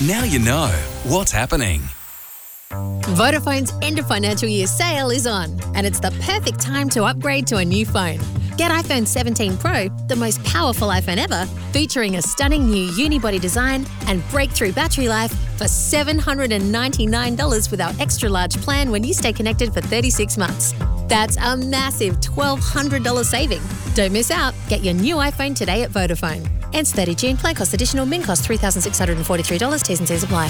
Now you know what's happening. Vodafone's end of financial year sale is on, and it's the perfect time to upgrade to a new phone. Get iPhone 17 Pro, the most powerful iPhone ever, featuring a stunning new unibody design and breakthrough battery life for $799 with our extra large plan when you stay connected for 36 months. That's a massive $1,200 saving. Don't miss out. Get your new iPhone today at Vodafone. Ends 30 June. Plan cost additional. Min cost $3,643. T's and C's apply.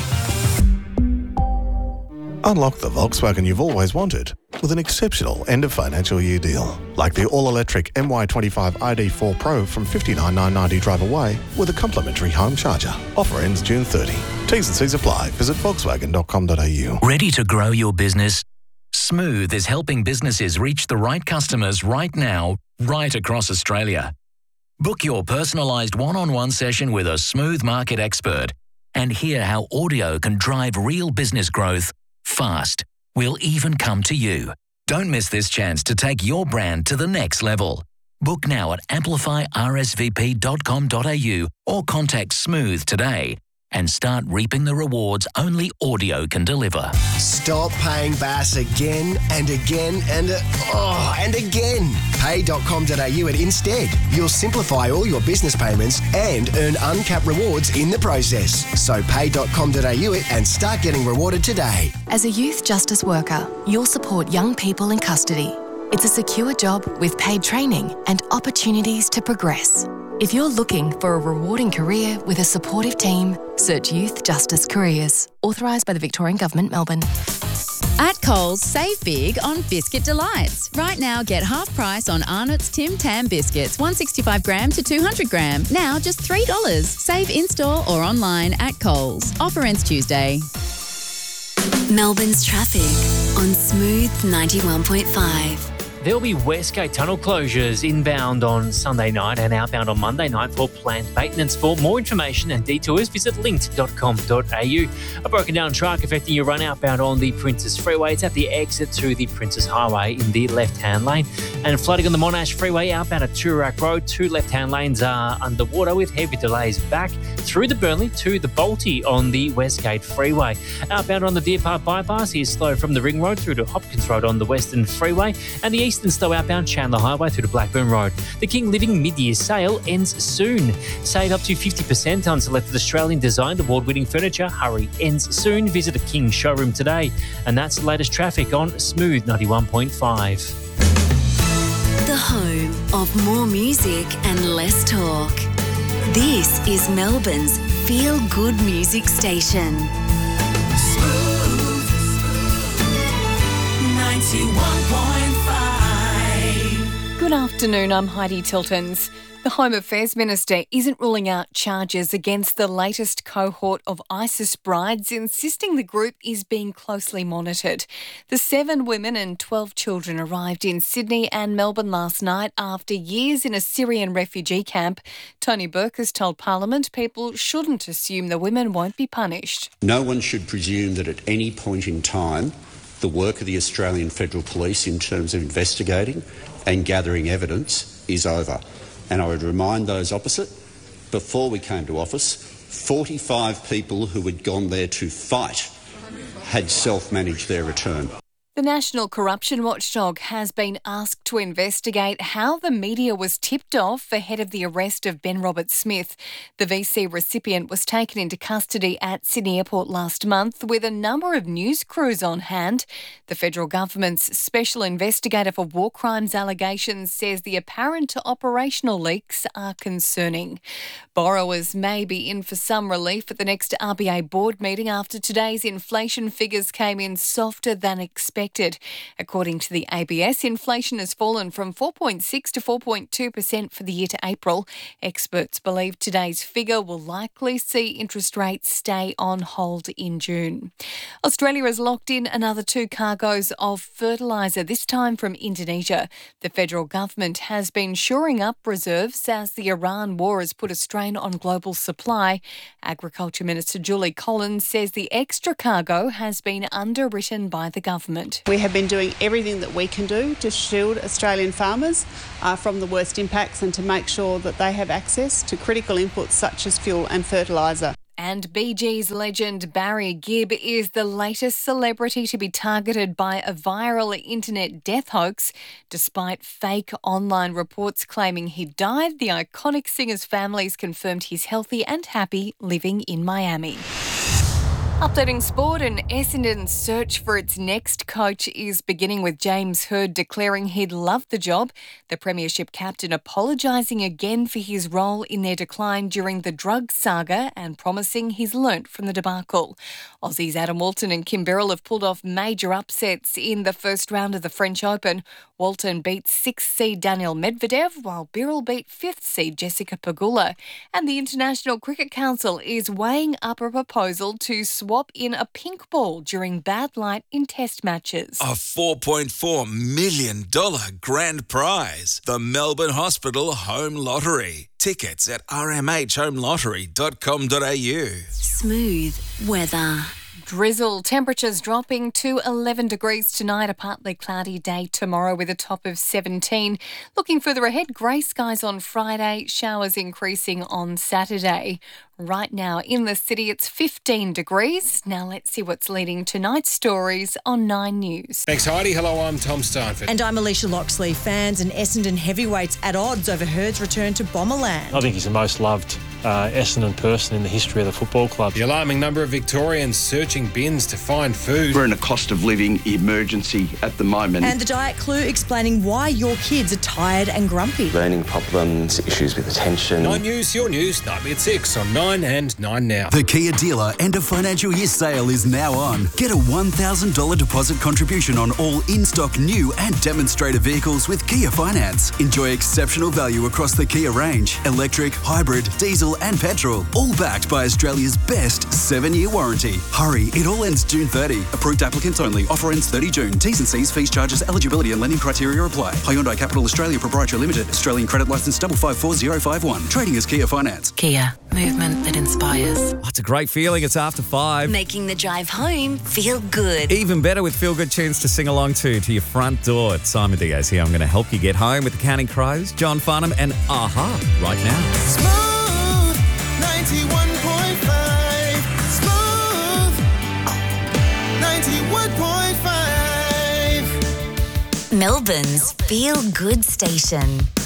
Unlock the Volkswagen you've always wanted with an exceptional end of financial year deal. Like the all-electric MY25 ID4 Pro from $59,990 drive away with a complimentary home charger. Offer ends June 30. T's and C's apply. Visit volkswagen.com.au. Ready to grow your business? Smooth is helping businesses reach the right customers right now, right across Australia. Book your personalised one-on-one session with a Smooth market expert and hear how audio can drive real business growth fast. We'll even come to you. Don't miss this chance to take your brand to the next level. Book now at amplifyrsvp.com.au or contact Smooth today and start reaping the rewards only audio can deliver. Stop paying Bass again and again and again. Pay.com.au and instead, you'll simplify all your business payments and earn uncapped rewards in the process. So pay.com.au and start getting rewarded today. As a youth justice worker, you'll support young people in custody. It's a secure job with paid training and opportunities to progress. If you're looking for a rewarding career with a supportive team, search Youth Justice Careers. Authorised by the Victorian Government, Melbourne. At Coles, save big on Biscuit Delights. Right now, get half price on Arnott's Tim Tam biscuits, 165 gram to 200 gram. Now just $3. Save in-store or online at Coles. Offer ends Tuesday. Melbourne's traffic on Smooth 91.5. There'll be Westgate tunnel closures inbound on Sunday night and outbound on Monday night for planned maintenance. For more information and detours, visit linked.com.au. A broken down truck affecting your run outbound on the Princes Freeway. It's at the exit to the Princes Highway in the left-hand lane. And flooding on the Monash Freeway outbound at Toorak Road. Two left-hand lanes are underwater with heavy delays back through the Burnley to the Bolte on the Westgate Freeway. Outbound on the Deer Park Bypass is slow from the Ring Road through to Hopkins Road on the Western Freeway. And the Eastern slow outbound Chandler Highway through to Blackburn Road. The King Living mid-year sale ends soon. Save up to 50% on selected Australian designed award-winning furniture. Hurry, ends soon. Visit a King showroom today. And that's the latest traffic on Smooth 91.5. The home of more music and less talk. This is Melbourne's feel-good music station. Smooth 91.5. Good afternoon, I'm Heidi Tiltons. The Home Affairs Minister isn't ruling out charges against the latest cohort of ISIS brides, insisting the group is being closely monitored. The 7 women and 12 children arrived in Sydney and Melbourne last night after years in a Syrian refugee camp. Tony Burke has told Parliament people shouldn't assume the women won't be punished. No one should presume that at any point in time the work of the Australian Federal Police in terms of investigating and gathering evidence is over. And I would remind those opposite, before we came to office, 45 people who had gone there to fight had self-managed their return. The National Corruption Watchdog has been asked to investigate how the media was tipped off ahead of the arrest of Ben Roberts-Smith. The VC recipient was taken into custody at Sydney Airport last month with a number of news crews on hand. The federal government's special investigator for war crimes allegations says the apparent operational leaks are concerning. Borrowers may be in for some relief at the next RBA board meeting after today's inflation figures came in softer than expected. According to the ABS, inflation has fallen from 4.6 to 4.2% for the year to April. Experts believe today's figure will likely see interest rates stay on hold in June. Australia has locked in another 2 cargoes of fertiliser, this time from Indonesia. The federal government has been shoring up reserves as the Iran war has put a strain on global supply. Agriculture Minister Julie Collins says the extra cargo has been underwritten by the government. We have been doing everything that we can do to shield Australian farmers from the worst impacts and to make sure that they have access to critical inputs such as fuel and fertiliser. And Bee Gees legend Barry Gibb is the latest celebrity to be targeted by a viral internet death hoax. Despite fake online reports claiming he died, the iconic singer's family's confirmed he's healthy and happy living in Miami. Updating sport, and Essendon's search for its next coach is beginning with James Hird declaring he'd love the job. The Premiership captain apologising again for his role in their decline during the drug saga and promising he's learnt from the debacle. Aussies Adam Walton and Kim Birrell have pulled off major upsets in the first round of the French Open. Walton beat 6th seed Daniil Medvedev, while Birrell beat 5th seed Jessica Pegula. And the International Cricket Council is weighing up a proposal to swap in a pink ball during bad light in test matches. A $4.4 million grand prize. The Melbourne Hospital Home Lottery. Tickets at rmhhomelottery.com.au. Smooth weather. Drizzle, temperatures dropping to 11 degrees tonight, a partly cloudy day tomorrow with a top of 17. Looking further ahead, grey skies on Friday, showers increasing on Saturday. Right now in the city, it's 15 degrees. Now let's see what's leading tonight's stories on 9 News. Thanks, Heidi. Hello, I'm Tom Steinford. And I'm Alicia Loxley. Fans and Essendon heavyweights at odds over Hird's return to Bomberland. I think he's the most loved Essendon person in the history of the football club. The alarming number of Victorians searching bins to find food. We're in a cost of living emergency at the moment. And the Diet Clue explaining why your kids are tired and grumpy. Learning problems, issues with attention. 9 News, your news, nightly at 6 on 9 and 9 Now. The Kia dealer end of financial year sale is now on. Get a $1,000 deposit contribution on all in-stock new and demonstrator vehicles with Kia Finance. Enjoy exceptional value across the Kia range. Electric, hybrid, diesel and petrol. All backed by Australia's best 7-year warranty. Hurry, it all ends June 30. Approved applicants only. Offer ends 30 June. T's and C's, fees, charges, eligibility and lending criteria apply. Hyundai Capital Australia Proprietary Limited. Australian credit licence 554051. Trading as Kia Finance. Kia, movement that inspires. That's a great feeling. It's after 5. Making the drive home feel good. Even better with feel-good tunes to sing along to your front door. It's Simon Diaz here. I'm going to help you get home with the Counting Crows, John Farnham and Aha right now. Smooth 91.5. Smooth 91.5. Melbourne's feel good station.